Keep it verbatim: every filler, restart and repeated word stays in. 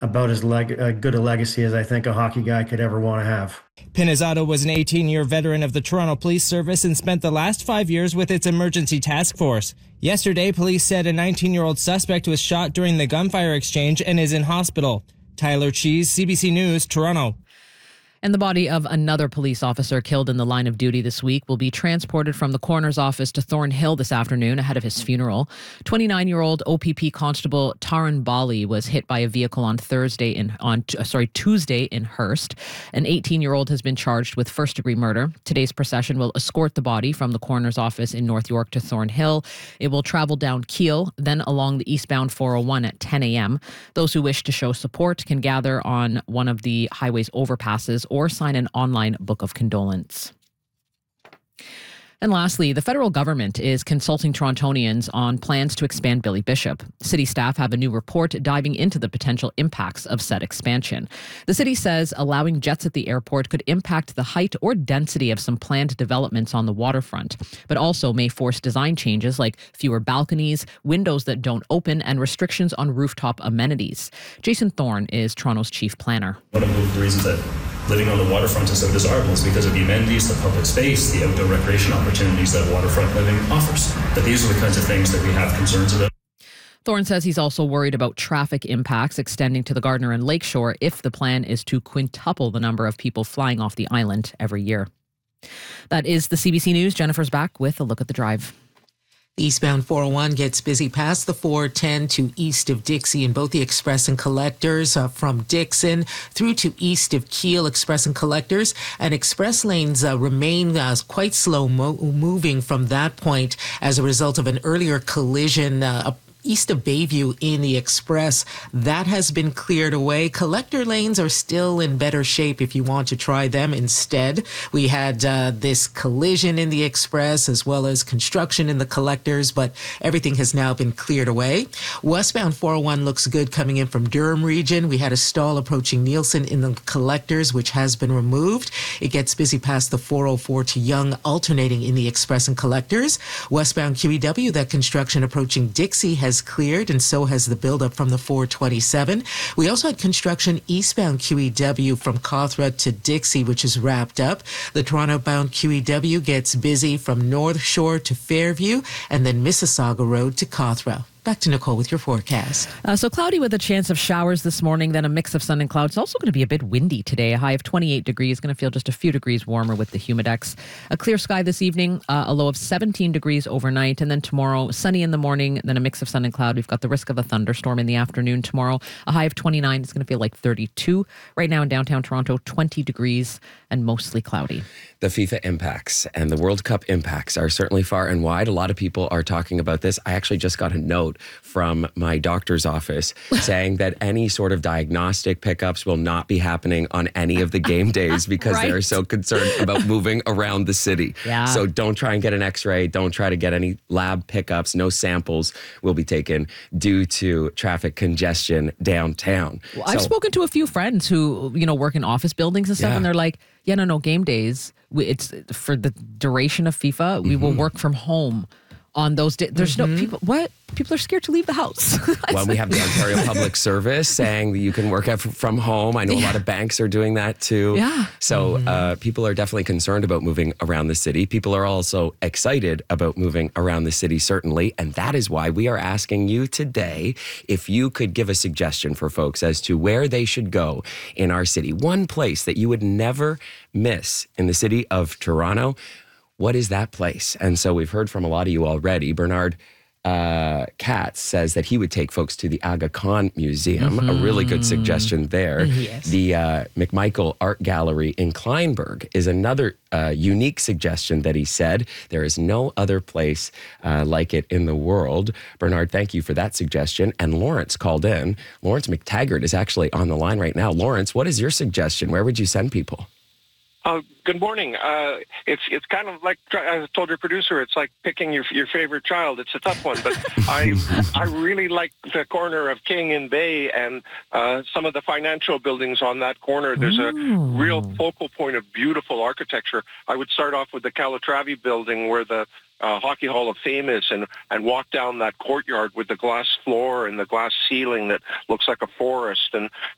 about as leg- uh, good a legacy as I think a hockey guy could ever want to have. Pinizzotto was an eighteen-year veteran of the Toronto Police Service and spent the last five years with its emergency task force. Yesterday, police said a nineteen-year-old suspect was shot during the gunfire exchange and is in hospital. Tyler Cheese, C B C News, Toronto. And the body of another police officer killed in the line of duty this week will be transported from the coroner's office to Thornhill this afternoon ahead of his funeral. twenty-nine-year-old O P P Constable Taran Bali was hit by a vehicle on Thursday in on uh, sorry Tuesday in Hearst. An eighteen-year-old has been charged with first-degree murder. Today's procession will escort the body from the coroner's office in North York to Thornhill. It will travel down Keele, then along the eastbound four oh one at ten a.m. Those who wish to show support can gather on one of the highway's overpasses or sign an online book of condolence. And lastly, the federal government is consulting Torontonians on plans to expand Billy Bishop. City staff have a new report diving into the potential impacts of said expansion. The city says allowing jets at the airport could impact the height or density of some planned developments on the waterfront, but also may force design changes like fewer balconies, windows that don't open, and restrictions on rooftop amenities. Jason Thorne is Toronto's chief planner. One of the reasons that living on the waterfront is so desirable is because of the amenities, the public space, the outdoor recreation opportunities that waterfront living offers. But these are the kinds of things that we have concerns about. Thorne says he's also worried about traffic impacts extending to the Gardner and Lakeshore if the plan is to quintuple the number of people flying off the island every year. That is the C B C News. Jennifer's back with a look at the drive. Eastbound four oh one gets busy past the four ten to east of Dixie in both the Express and Collectors uh, from Dixon through to east of Keele. Express and Collectors and Express lanes uh, remain uh, quite slow mo- moving from that point as a result of an earlier collision uh, east of Bayview in the Express. That has been cleared away. Collector lanes are still in better shape if you want to try them instead. We had uh, this collision in the Express as well as construction in the Collectors, but everything has now been cleared away. Westbound four oh one looks good coming in from Durham region. We had a stall approaching Nielsen in the Collectors, which has been removed. It gets busy past the four oh four to Yonge, alternating in the Express and Collectors. Westbound Q E W, that construction approaching Dixie has cleared, and so has the buildup from the four twenty-seven. We also had construction eastbound Q E W from Cawthra to Dixie, which is wrapped up. The Toronto-bound Q E W gets busy from North Shore to Fairview, and then Mississauga Road to Cawthra. Back to Nicole with your forecast. Uh, so cloudy with a chance of showers this morning, then a mix of sun and clouds. It's also going to be a bit windy today. A high of twenty-eight degrees. Going to feel just a few degrees warmer with the humidex. A clear sky this evening. Uh, a low of seventeen degrees overnight. And then tomorrow, sunny in the morning, then a mix of sun and cloud. We've got the risk of a thunderstorm in the afternoon tomorrow. A high of twenty-nine. It's going to feel like thirty-two. Right now in downtown Toronto, twenty degrees and mostly cloudy. The FIFA impacts and the World Cup impacts are certainly far and wide. A lot of people are talking about this. I actually just got a note from my doctor's office saying that any sort of diagnostic pickups will not be happening on any of the game days because Right. they're so concerned about moving around the city. Yeah. So don't try and get an x-ray. Don't try to get any lab pickups. No samples will be taken due to traffic congestion downtown. Well, I've So- spoken to a few friends who, you know, work in office buildings and stuff, Yeah. and they're like, yeah, no, no, game days, we, it's for the duration of FIFA, we will work from home on those days. There's no people, what? People are scared to leave the house. Well, we have the Ontario Public Service saying that you can work out f- from home. I know a lot of banks are doing that too. Yeah. So uh, people are definitely concerned about moving around the city. People are also excited about moving around the city, certainly. And that is why we are asking you today if you could give a suggestion for folks as to where they should go in our city. One place that you would never miss in the city of Toronto. What is that place? And so we've heard from a lot of you already. Bernard uh, Katz says that he would take folks to the Aga Khan Museum. Mm-hmm. A really good suggestion there. Yes. The uh, McMichael Art Gallery in Kleinburg is another uh, unique suggestion that he said. There is no other place uh, like it in the world. Bernard, thank you for that suggestion. And Lawrence called in. Lawrence McTaggart is actually on the line right now. Lawrence, what is your suggestion? Where would you send people? Uh, good morning. Uh, it's it's kind of like I told your producer. It's like picking your your favorite child. It's a tough one, but I I really like the corner of King and Bay and uh, some of the financial buildings on that corner. There's a real focal point of beautiful architecture. I would start off with the Calatrava building where the Uh, Hockey Hall of Fame is, and, and walk down that courtyard with the glass floor and the glass ceiling that looks like a forest, and